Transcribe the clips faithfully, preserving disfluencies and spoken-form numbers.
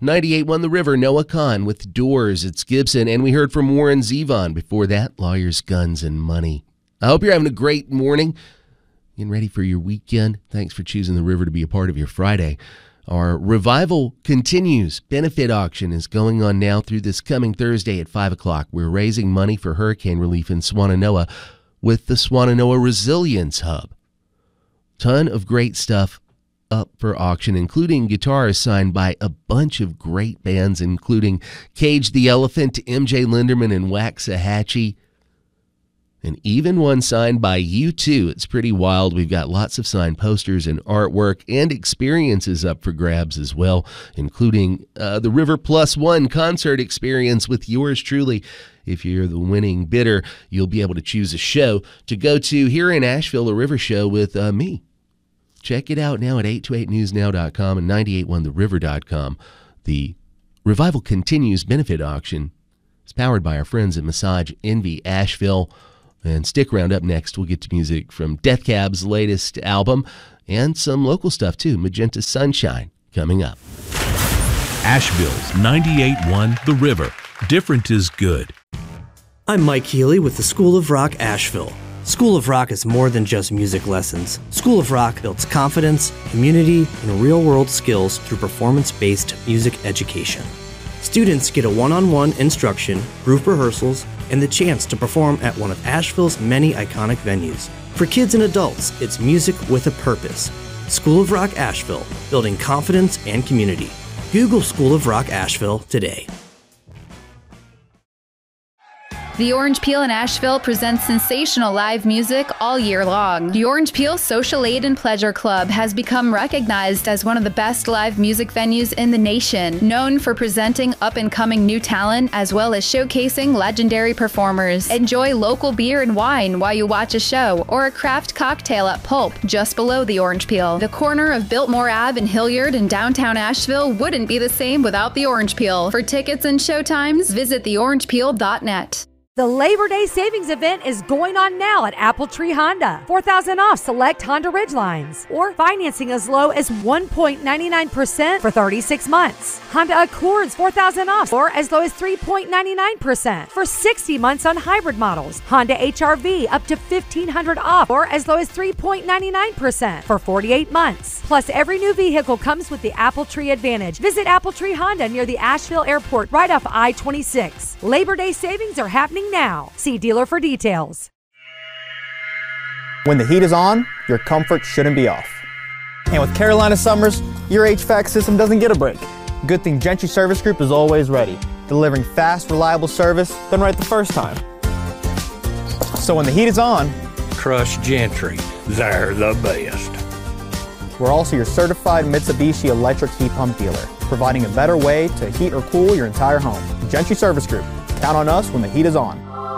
ninety-eight point one The River, Noah Kahn with Doors. It's Gibson, and we heard from Warren Zevon. Before that, Lawyers, Guns, and Money. I hope you're having a great morning. Getting ready for your weekend. Thanks for choosing the river to be a part of your Friday. Our Revival Continues benefit auction is going on now through this coming Thursday at five o'clock. We're raising money for hurricane relief in Swannanoa with the Swannanoa Resilience Hub. Ton of great stuff up for auction, including guitars signed by a bunch of great bands, including Cage the Elephant, M J Linderman, and Waxahachie. And even one signed by U two. It's pretty wild. We've got lots of signed posters and artwork and experiences up for grabs as well, including uh, the River Plus One concert experience with yours truly. If you're the winning bidder, you'll be able to choose a show to go to here in Asheville, a River show with uh, me. Check it out now at eight two eight news now dot com and ninety-eight point one the river dot com. The Revival Continues benefit auction is powered by our friends at Massage Envy Asheville. And stick around. Up next, we'll get to music from Death Cab's latest album and some local stuff, too. Magenta Sunshine coming up. Asheville's ninety-eight point one The River. Different is good. I'm Mike Healy with the School of Rock Asheville. School of Rock is more than just music lessons. School of Rock builds confidence, community, and real-world skills through performance-based music education. Students get a one-on-one instruction, group rehearsals, and the chance to perform at one of Asheville's many iconic venues. For kids and adults, it's music with a purpose. School of Rock Asheville, building confidence and community. Google School of Rock Asheville today. The Orange Peel in Asheville presents sensational live music all year long. The Orange Peel Social Aid and Pleasure Club has become recognized as one of the best live music venues in the nation, known for presenting up-and-coming new talent as well as showcasing legendary performers. Enjoy local beer and wine while you watch a show or a craft cocktail at Pulp, just below the Orange Peel. The corner of Biltmore Avenue in Hilliard in downtown Asheville wouldn't be the same without the Orange Peel. For tickets and showtimes, visit the orange peel dot net. The Labor Day Savings Event is going on now at Apple Tree Honda. four thousand dollars off select Honda Ridgelines, or financing as low as one point nine nine percent for thirty-six months. Honda Accords four thousand dollars off, or as low as three point nine nine percent for sixty months on hybrid models. Honda H R V up to fifteen hundred dollars off, or as low as three point nine nine percent for forty-eight months. Plus, every new vehicle comes with the Apple Tree Advantage. Visit Apple Tree Honda near the Asheville Airport right off I twenty-six. Labor Day savings are happening now. See dealer for details. When the heat is on, your comfort shouldn't be off. And with Carolina Summers, your H V A C system doesn't get a break. Good thing Gentry Service Group is always ready, delivering fast, reliable service done right the first time. So when the heat is on, trust Gentry. They're the best. We're also your certified Mitsubishi electric heat pump dealer, providing a better way to heat or cool your entire home. Gentry Service Group. Count on us when the heat is on.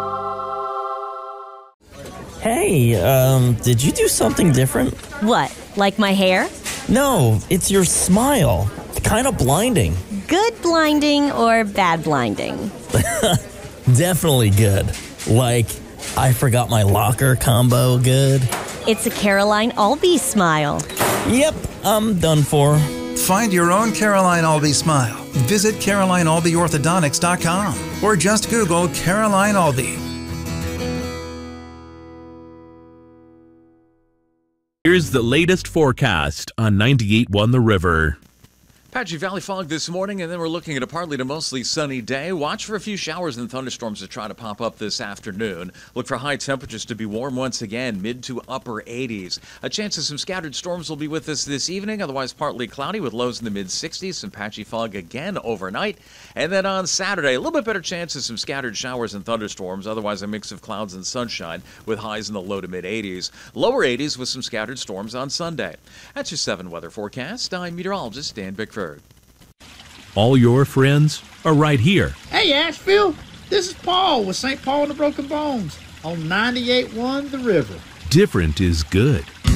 Hey, um, did you do something different? What, like my hair? No, it's your smile. It's kind of blinding. Good blinding or bad blinding? Definitely good. Like, I forgot my locker combo good. It's a Caroline Albee smile. Yep, I'm done for. Find your own Caroline Albee smile. Visit caroline albee orthodontics dot com or just Google Caroline Albee. Here's the latest forecast on ninety-eight point one The River. Patchy Valley fog this morning, and then we're looking at a partly to mostly sunny day. Watch for a few showers and thunderstorms to try to pop up this afternoon. Look for high temperatures to be warm once again, mid to upper eighties. A chance of some scattered storms will be with us this evening, otherwise partly cloudy with lows in the mid sixties. Some patchy fog again overnight. And then on Saturday, a little bit better chance of some scattered showers and thunderstorms, otherwise a mix of clouds and sunshine with highs in the low to mid eighties. Lower eighties with some scattered storms on Sunday. That's your seven weather forecast. I'm meteorologist Dan Bickford. All your friends are right here. Hey, Asheville. This is Paul with Saint Paul and the Broken Bones on ninety-eight point one The River. Different is good.